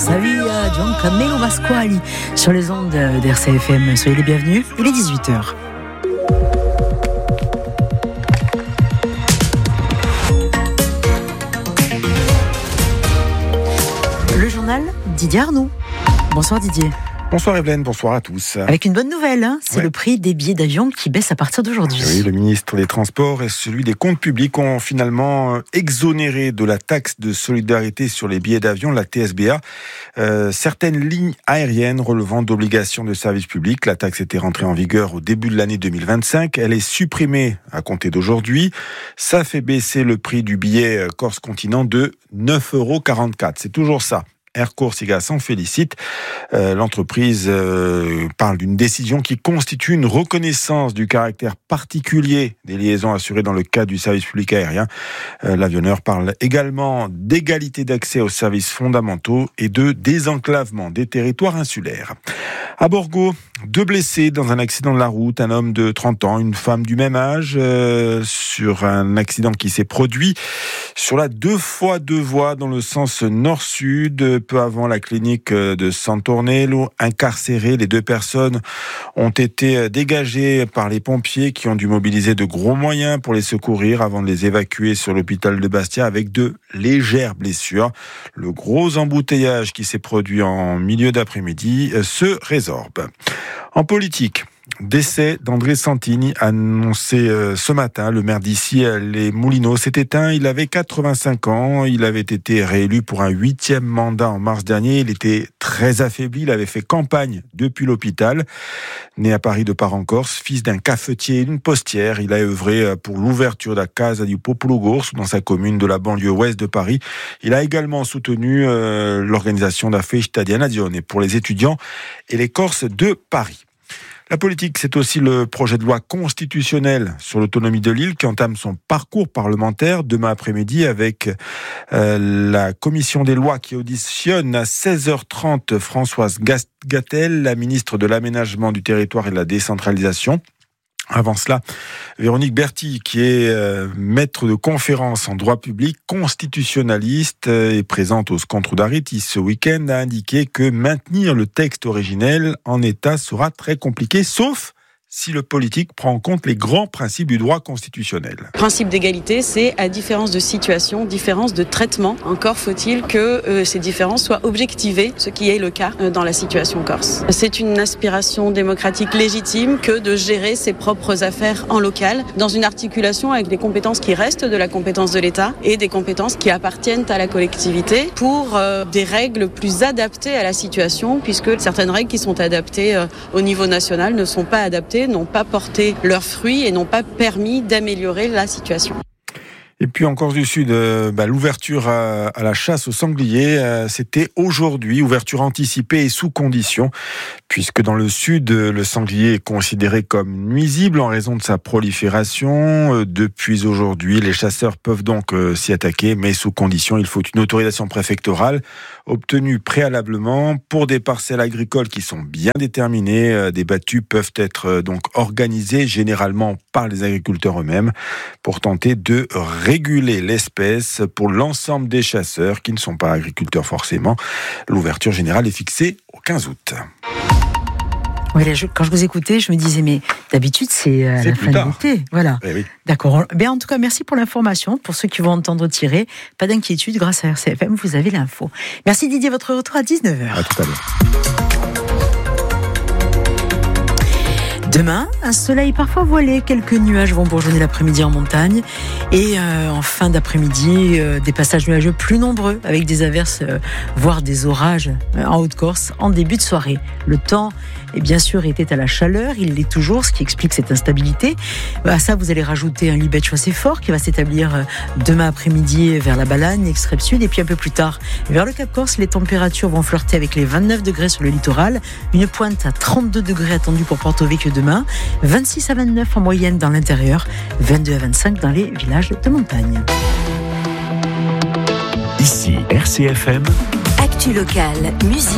Savia Giancarlo Pasquali sur les ondes d'RCFM. Soyez les bienvenus, il est 18h. Le journal Didier Arnaud. Bonsoir Didier. Bonsoir Evelyne, bonsoir à tous. Avec une bonne nouvelle, c'est le prix des billets d'avion qui baisse à partir d'aujourd'hui. Oui, le ministre des Transports et celui des Comptes publics ont finalement exonéré de la taxe de solidarité sur les billets d'avion, la TSBA, certaines lignes aériennes relevant d'obligations de service public. La taxe était rentrée en vigueur au début de l'année 2025. Elle est supprimée à compter d'aujourd'hui. Ça fait baisser le prix du billet Corse-Continent de 9,44 €. C'est toujours ça. Air Corsica s'en félicite. L'entreprise parle d'une décision qui constitue une reconnaissance du caractère particulier des liaisons assurées dans le cadre du service public aérien. L'avionneur parle également d'égalité d'accès aux services fondamentaux et de désenclavement des territoires insulaires. À Borgo, 2 blessés dans un accident de la route, un homme de 30 ans, une femme du même âge, sur un accident qui s'est produit sur la 2x2 voies dans le sens nord-sud, peu avant la clinique de Santornello. Incarcérées, les 2 personnes ont été dégagées par les pompiers qui ont dû mobiliser de gros moyens pour les secourir avant de les évacuer sur l'hôpital de Bastia avec de légères blessures. Le gros embouteillage qui s'est produit en milieu d'après-midi se résorbe. En politique, décès d'André Santini annoncé ce matin. Le maire d'ici, les Moulineaux, s'est éteint. Il avait 85 ans. Il avait été réélu pour un 8e mandat en mars dernier. Il était très affaibli. Il avait fait campagne depuis l'hôpital. Né à Paris de parents corses, fils d'un cafetier et d'une postière, il a œuvré pour l'ouverture de la Casa di Popolo Corso dans sa commune de la banlieue ouest de Paris. Il a également soutenu l'organisation de la Festa di Nazione pour les étudiants et les Corses de Paris. La politique, c'est aussi le projet de loi constitutionnel sur l'autonomie de l'île qui entame son parcours parlementaire demain après-midi avec la commission des lois qui auditionne à 16h30 Françoise Gatel, la ministre de l'Aménagement du territoire et de la décentralisation. Avant cela, Véronique Berti, qui est maître de conférence en droit public, constitutionnaliste et présente au Scontro d'Ariti ce week-end, a indiqué que maintenir le texte originel en état sera très compliqué, sauf si le politique prend en compte les grands principes du droit constitutionnel. Le principe d'égalité, c'est à différence de situation, différence de traitement. Encore faut-il que ces différences soient objectivées, ce qui est le cas dans la situation corse. C'est une aspiration démocratique légitime que de gérer ses propres affaires en local, dans une articulation avec des compétences qui restent de la compétence de l'État et des compétences qui appartiennent à la collectivité pour des règles plus adaptées à la situation, puisque certaines règles qui sont adaptées au niveau national ne sont pas adaptées, n'ont pas porté leurs fruits et n'ont pas permis d'améliorer la situation. Et puis en Corse du Sud, l'ouverture à la chasse au sanglier, c'était aujourd'hui, ouverture anticipée et sous condition, puisque dans le Sud, le sanglier est considéré comme nuisible en raison de sa prolifération. Depuis aujourd'hui, les chasseurs peuvent donc s'y attaquer, mais sous condition. Il faut une autorisation préfectorale obtenue préalablement pour des parcelles agricoles qui sont bien déterminées. Des battues peuvent être donc organisées généralement par les agriculteurs eux-mêmes pour tenter de réguler l'espèce pour l'ensemble des chasseurs qui ne sont pas agriculteurs forcément. L'ouverture générale est fixée au 15 août. Oui, quand je vous écoutais, je me disais, mais d'habitude, c'est la fin de l'été. Voilà. Oui. D'accord. En tout cas, merci pour l'information. Pour ceux qui vont entendre tirer, pas d'inquiétude, grâce à RCFM, vous avez l'info. Merci Didier, votre retour à 19h. À tout à l'heure. Demain, un soleil parfois voilé, quelques nuages vont bourgeonner l'après-midi en montagne et en fin d'après-midi, des passages nuageux plus nombreux avec des averses, voire des orages en Haute-Corse en début de soirée. Le temps, bien sûr, était à la chaleur, il l'est toujours, ce qui explique cette instabilité. À ça, vous allez rajouter un libetcho assez fort qui va s'établir demain après-midi vers la Balagne, extrême sud, et puis un peu plus tard, vers le Cap Corse, les températures vont flirter avec les 29 degrés sur le littoral, une pointe à 32 degrés attendue pour Porto Vecchio demain, 26 à 29 en moyenne dans l'intérieur, 22 à 25 dans les villages de montagne. Ici RCFM. Actu locale, musique.